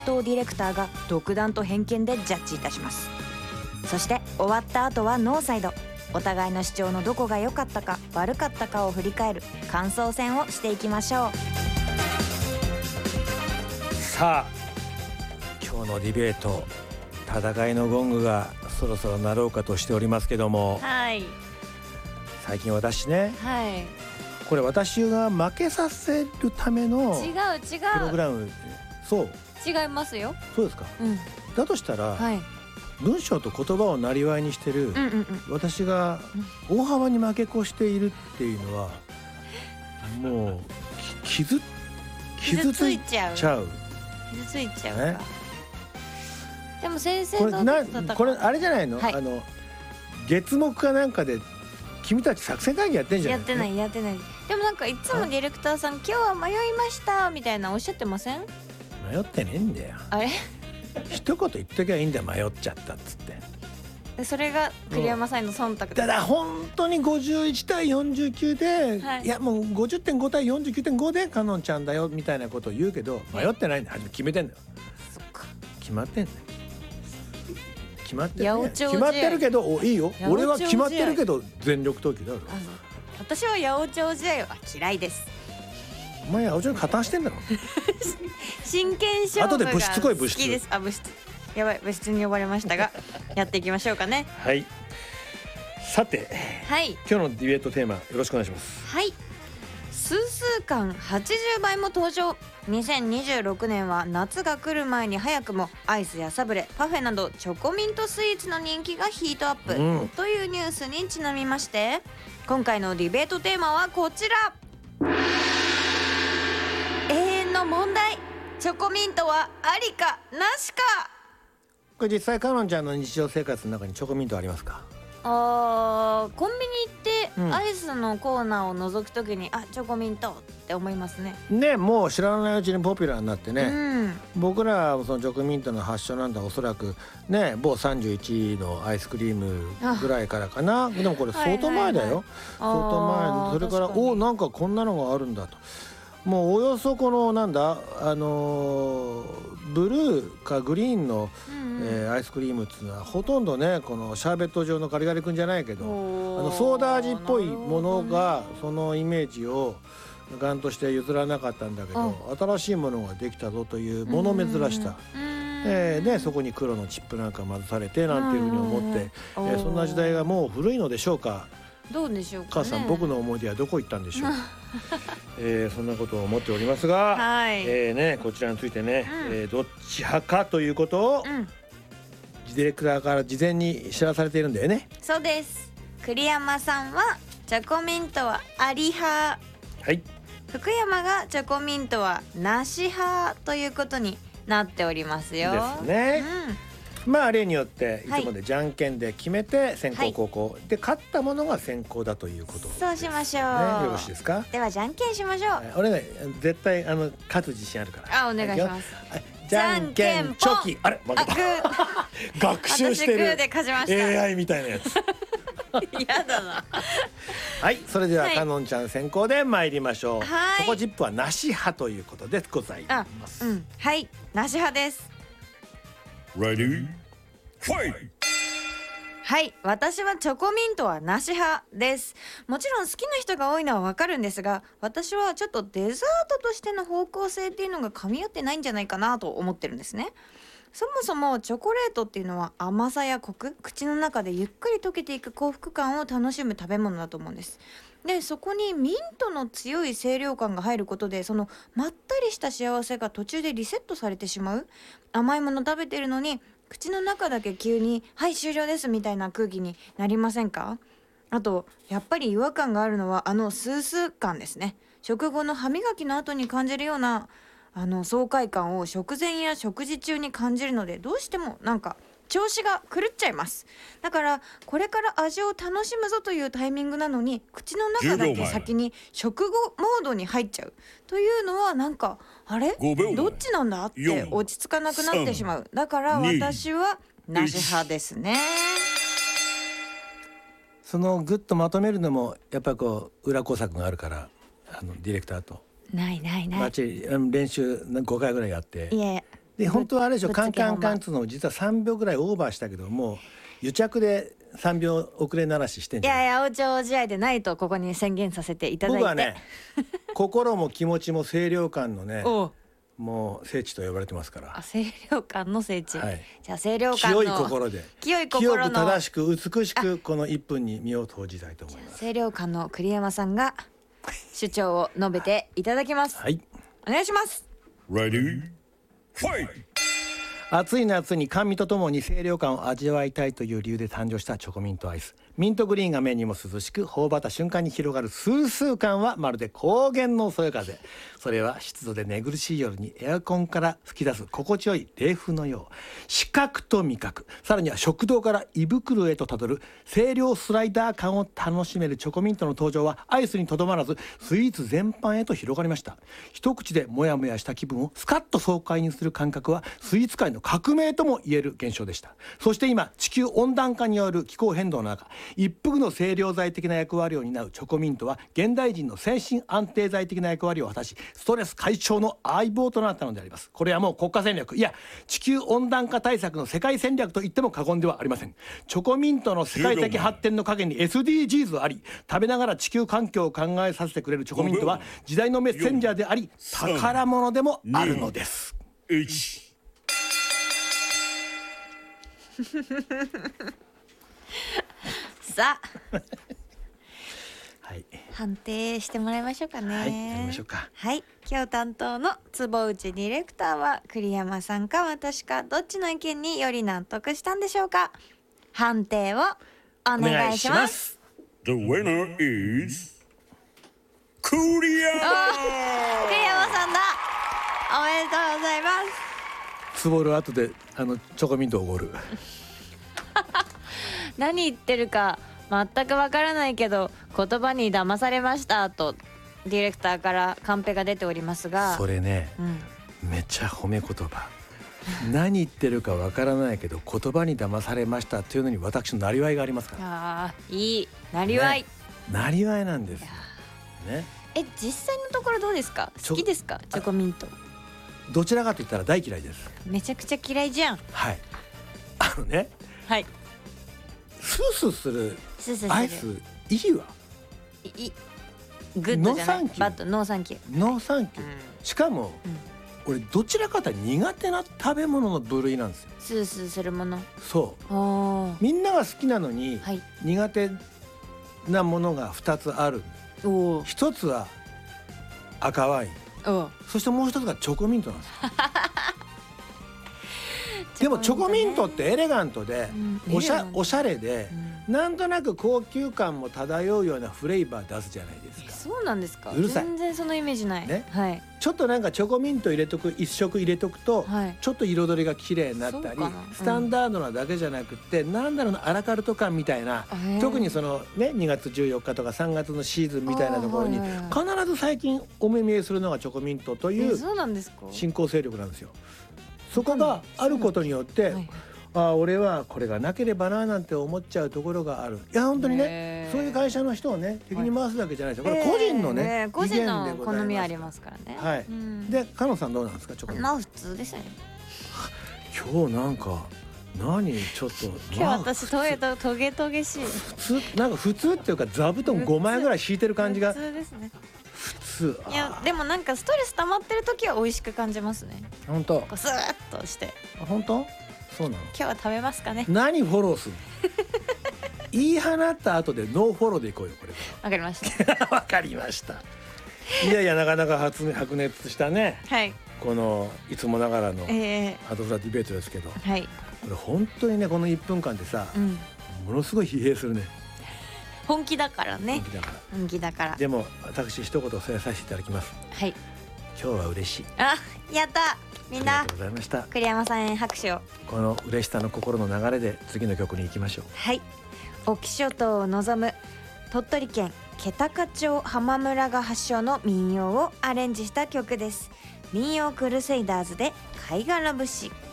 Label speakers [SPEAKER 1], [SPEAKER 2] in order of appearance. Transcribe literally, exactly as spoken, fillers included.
[SPEAKER 1] 担当ディレクターが独断と偏見でジャッジいたします。そして終わった後はノーサイド、お互いの主張のどこが良かったか悪かったかを振り返る感想戦をしていきましょう。
[SPEAKER 2] さあ今日のディベート、戦いのゴングがそろそろ鳴ろうかとしておりますけども、
[SPEAKER 1] はい、
[SPEAKER 2] 最近私ね、
[SPEAKER 1] はい、
[SPEAKER 2] これ私が負けさせるための
[SPEAKER 1] 違う違う
[SPEAKER 2] プログラム。そう
[SPEAKER 1] 違いますよ。
[SPEAKER 2] そうですか、うん、だとしたら、はい、文章と言葉をなりわいにしてる、うんうんうん、私が大幅に負け越しているっていうのは、もう傷傷ついちゃう
[SPEAKER 1] 傷ついちゃうか、ね、でも先生
[SPEAKER 2] これなこれあれじゃないの、はい、あの月目かなんかで君たち作戦会議やってんじゃない？
[SPEAKER 1] やってないやってない。でもなんかいつもディレクターさん今日は迷いましたみたいなおっしゃってません？
[SPEAKER 2] 迷ってねえんだよ。あれ一言言っときゃいいんだよ、迷っちゃったっつって。
[SPEAKER 1] それが栗山さんの忖度です。
[SPEAKER 2] ただ本当にごじゅういちたいよんじゅうきゅうで、はい、いやもう ごじゅってんご 対 よんじゅうきゅうてんご でカノンちゃんだよみたいなことを言うけど、迷ってないんだよ。決めてんだよ。そっか、決まってんだよ。決まってる、ね、決まってるけど、おいいよ、俺は決まってるけど全力投球だろ。
[SPEAKER 1] 私は八百長試合は嫌いです。
[SPEAKER 2] お前八百長に加担してんだろ
[SPEAKER 1] 真剣勝負が好きです。
[SPEAKER 2] 後で物質来い、物質。
[SPEAKER 1] あ、物質やばい、物質に呼ばれましたがやっていきましょうかね。
[SPEAKER 2] はい、さて、はい、今日のディベートテーマよろしくお願いします。
[SPEAKER 1] はい、数数巻はちじゅうばいも登場。にせんにじゅうろくねんは夏が来る前に早くもアイスやサブレ、パフェなどチョコミントスイーツの人気がヒートアップ、うん、というニュースにちなみまして、今回のディベートテーマはこちら。永遠の問題、チョコミントはありかなしか。
[SPEAKER 2] これ実際カノンちゃんの日常生活の中にチョコミントありますか？
[SPEAKER 1] あー、コンビニ行ってアイスのコーナーを覗くときに、うん、あ、チョコミントって思いますね。
[SPEAKER 2] ね、もう知らないうちにポピュラーになってね、うん、僕らそのチョコミントの発祥なんだおそらくね、某さんじゅういちのアイスクリームぐらいからかな。でもこれ相当前だよ、相当前。それからお、なんかこんなのがあるんだと。もうおよそこのなんだ、あのー、ブルーかグリーンの、うんうん、えー、アイスクリームっていうのはほとんどね、このシャーベット状のガリガリ君じゃないけど、あのソーダ味っぽいものがそのイメージをガンとして譲らなかったんだけど、新しいものができたぞというもの珍しさ、えーね、そこに黒のチップなんか混ぜされてなんていうふうに思って、えー、そんな時代がもう古いのでしょうか。
[SPEAKER 1] どうでしょうかね。
[SPEAKER 2] 母さん、僕の思い出はどこ行ったんでしょうえー、そんなことを思っておりますが、はい、えーね、こちらについてね、うん、えー、どっち派かということを、うん、ディレクターから事前に知らされているんだよね。
[SPEAKER 1] そうです。栗山さんはチョコミントはあり派、はい、福山がチョコミントはなし派ということになっておりますよ。
[SPEAKER 2] ですね、うん、まあ例によっていつもでじゃんけんで決めて先攻後攻、はい、で勝ったものが先攻だということ、ね、
[SPEAKER 1] そうしましょう、
[SPEAKER 2] ね、よろしいですか。
[SPEAKER 1] ではじゃんけんしましょう、はい、
[SPEAKER 2] 俺ね絶対あの勝つ自信あるから。
[SPEAKER 1] あ、お願いします。
[SPEAKER 2] じゃんけんチョキ。あれ負けた学習してる エーアイ みたいなやつ
[SPEAKER 1] やだな
[SPEAKER 2] はい、それではカノンちゃん先行で参りましょう。はい、チョコチップはなし派ということでございます。
[SPEAKER 1] うん、はい、なし派です。
[SPEAKER 3] Ready? Fight!
[SPEAKER 1] はい、私はチョコミントはなし派です。もちろん好きな人が多いのはわかるんですが、私はちょっとデザートとしての方向性っていうのが噛み合ってないんじゃないかなと思ってるんですね。そもそもチョコレートっていうのは甘さやコク、口の中でゆっくり溶けていく幸福感を楽しむ食べ物だと思うんです。で、そこにミントの強い清涼感が入ることで、そのまったりした幸せが途中でリセットされてしまう。甘いもの食べてるのに口の中だけ急にはい終了ですみたいな空気になりませんか？あとやっぱり違和感があるのはあのスースー感ですね。食後の歯磨きの後に感じるようなあの爽快感を食前や食事中に感じるので、どうしてもなんか調子が狂っちゃいます。だからこれから味を楽しむぞというタイミングなのに口の中だけ先に食後モードに入っちゃうというのはなんかあれどっちなんだって落ち着かなくなってしまう。だから私はなし派ですね。
[SPEAKER 2] そのグッとまとめるのもやっぱりこう裏工作があるから、あのディレクターと
[SPEAKER 1] ないないない
[SPEAKER 2] バッチリ練習ごかいぐらいやって、
[SPEAKER 1] いえ
[SPEAKER 2] で本当はあれでしょ、
[SPEAKER 1] ぶっ
[SPEAKER 2] カンカン
[SPEAKER 1] つけ本番
[SPEAKER 2] カンっつうのを実はさんびょうぐらいオーバーしたけども、癒着でさんびょう遅れならししてん
[SPEAKER 1] い
[SPEAKER 2] じゃない。
[SPEAKER 1] やいや、お茶試合でないとここに宣言させていただいて。
[SPEAKER 2] 僕はね心も気持ちも清涼感のね
[SPEAKER 1] おう
[SPEAKER 2] もう聖地と呼ばれてますから
[SPEAKER 1] あ、清涼感の聖地、
[SPEAKER 2] はい、
[SPEAKER 1] じゃあ清涼感の
[SPEAKER 2] 清い心で
[SPEAKER 1] 清い
[SPEAKER 2] 清
[SPEAKER 1] 心の
[SPEAKER 2] く正しく美しくこのいっぷんに身を投じたいと思います。
[SPEAKER 1] 清涼感の栗山さんが主張を述べていただきます。
[SPEAKER 2] はい、
[SPEAKER 1] お願いします。
[SPEAKER 3] Ready? Fight!
[SPEAKER 2] 暑い夏に甘味とともに清涼感を味わいたいという理由で誕生したチョコミントアイス。ミントグリーンが目にも涼しく、頬張った瞬間に広がるスースー感はまるで高原のそよ風。それは湿度で寝苦しい夜にエアコンから吹き出す心地よい冷風のよう。視覚と味覚、さらには食道から胃袋へとたどる清涼スライダー感を楽しめるチョコミントの登場はアイスにとどまらずスイーツ全般へと広がりました。一口でモヤモヤした気分をスカッと爽快にする感覚はスイーツ界の革命とも言える現象でした。そして今、地球温暖化による気候変動の中、一服の清涼剤的な役割を担うチョコミントは現代人の精神安定剤的な役割を果たし、ストレス解消の相棒となったのであります。これはもう国家戦略、いや地球温暖化対策の世界戦略と言っても過言ではありません。チョコミントの世界的発展の陰に エスディージーズ あり、食べながら地球環境を考えさせてくれるチョコミントは時代のメッセンジャーであり宝物でもあるのです。
[SPEAKER 3] いち
[SPEAKER 1] さあ
[SPEAKER 2] はい、
[SPEAKER 1] 判定してもらいましょうかね。
[SPEAKER 2] はい、やりましょうか。
[SPEAKER 1] はい、今日担当の坪内ディレクターは栗山さんか私かどっちの意見により納得したんでしょうか。判定をお願いします。
[SPEAKER 3] The winner is 栗山。
[SPEAKER 1] 栗山さんだ。おめでとうございます。
[SPEAKER 2] つぼる後であのチョコミントをおごる
[SPEAKER 1] 何言ってるか全くわからないけど言葉に騙されましたとディレクターからカンペが出ておりますが、
[SPEAKER 2] それね、
[SPEAKER 1] うん、
[SPEAKER 2] めっちゃ褒め言葉何言ってるかわからないけど言葉に騙されましたというのに私のなりわいがありますから。
[SPEAKER 1] あーいいなりわい、
[SPEAKER 2] ね、なりわいなんですよね。
[SPEAKER 1] え実際のところどうですか。好きですかチョコミント。
[SPEAKER 2] どちらかと言ったら大嫌いです。
[SPEAKER 1] めちゃくちゃ嫌いじゃん。
[SPEAKER 2] はい、あのね、
[SPEAKER 1] はい、
[SPEAKER 2] スースーする
[SPEAKER 1] スースーする
[SPEAKER 2] アイスいいわ。
[SPEAKER 1] いいグッドじゃない。
[SPEAKER 2] ノーサンキュー
[SPEAKER 1] バッドノーサンキュー。
[SPEAKER 2] ノーサンキュー、
[SPEAKER 1] うん
[SPEAKER 2] しかも、うん、俺どちらかというと苦手な食べ物の部類なんですよ。
[SPEAKER 1] スースーするもの。
[SPEAKER 2] そう
[SPEAKER 1] お
[SPEAKER 2] みんなが好きなのに、はい、苦手なものがふたつある。おひとつは赤ワイン、おそしてもう一つがチョコミントなんですよでもチョコミントってエレガントで、うん、おしゃ、おしゃれで、うん、なんとなく高級感も漂うようなフレーバー出すじゃないですか。
[SPEAKER 1] そうなんですか。
[SPEAKER 2] うるさい。
[SPEAKER 1] 全然そのイメージない、ね、はい、
[SPEAKER 2] ちょっとなんかチョコミント入れとく一食入れとくと、はい、ちょっと彩りが綺麗になったり、うん、スタンダードなだけじゃなくて、なんだろうなアラカルト感みたいな、特にそのねにがつじゅうよっかとかさんがつのシーズンみたいなところに必ず最近お目見えするのがチョコミントという新興勢力なんですよ。そこがあることによって、はい、あ俺はこれがなければななんて思っちゃうところがある。いや本当にねそういう会社の人をね敵に回すだけじゃないですよ。これ個人のね
[SPEAKER 1] 個人の好みありますからね。
[SPEAKER 2] はい、うん、で加納さんどうなんですかチョコミント。
[SPEAKER 1] まあ普通ですね。
[SPEAKER 2] 今日なんか何ちょっと
[SPEAKER 1] 今日私トゲトトゲトゲしい。
[SPEAKER 2] 普通なんか普通っていうか座布団ごまいぐらい敷いてる感じが
[SPEAKER 1] 普通ですね。
[SPEAKER 2] 普通。
[SPEAKER 1] いやでもなんかストレス溜まってる時は美味しく感じますね。
[SPEAKER 2] 本当。
[SPEAKER 1] こうスーッとして。
[SPEAKER 2] 本当？そうなの。
[SPEAKER 1] 今日は食べますかね。
[SPEAKER 2] 何フォローするの？言い放った後でノーフォローでいこうよこれ。
[SPEAKER 1] わかりました。
[SPEAKER 2] わかりました。いやいやなかなか発白熱したね。
[SPEAKER 1] はい。
[SPEAKER 2] このいつもながらのハトフラディベートですけど、
[SPEAKER 1] はい。
[SPEAKER 2] これ本当にねこのいっぷんかんでさ、うん、ものすごい疲弊するね。
[SPEAKER 1] 本気だからね。
[SPEAKER 2] 本気だから。
[SPEAKER 1] 本気だから。
[SPEAKER 2] でも私一言添えさせていただきます。
[SPEAKER 1] はい。
[SPEAKER 2] 今日は嬉しい。
[SPEAKER 1] あ、やった。みんな。
[SPEAKER 2] ありがとうございました。
[SPEAKER 1] 栗山さんへ拍手を。
[SPEAKER 2] この嬉しさの心の流れで次の曲に行きましょう。
[SPEAKER 1] はい。隠岐諸島を望む鳥取県気高町浜村が発祥の民謡をアレンジした曲です。民謡クルセイダーズで貝殻節。